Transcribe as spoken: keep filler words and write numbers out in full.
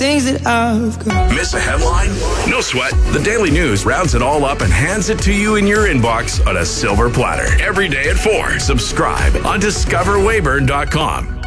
things that I've got. Miss a headline? No sweat. The Daily News rounds it all up and hands it to you in your inbox on a silver platter. Every day at four. Subscribe on discover weyburn dot com.